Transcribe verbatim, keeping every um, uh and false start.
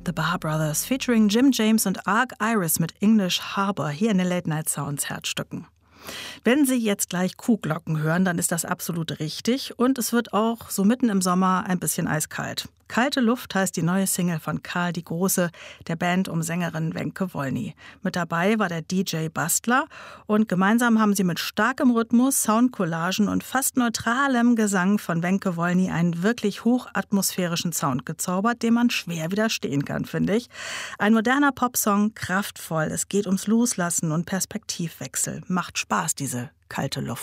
The Bar Brothers featuring Jim James und Ark Iris mit English Harbor hier in den Late Night Sounds Herzstücken. Wenn Sie jetzt gleich Kuhglocken hören, dann ist das absolut richtig und es wird auch so mitten im Sommer ein bisschen eiskalt. Kalte Luft heißt die neue Single von Karl die Große, der Band um Sängerin Wenke Wolny. Mit dabei war der D J Bastler und gemeinsam haben sie mit starkem Rhythmus, Soundcollagen und fast neutralem Gesang von Wenke Wolny einen wirklich hochatmosphärischen Sound gezaubert, dem man schwer widerstehen kann, finde ich. Ein moderner Popsong, kraftvoll, es geht ums Loslassen und Perspektivwechsel. Macht Spaß, diese kalte Luft.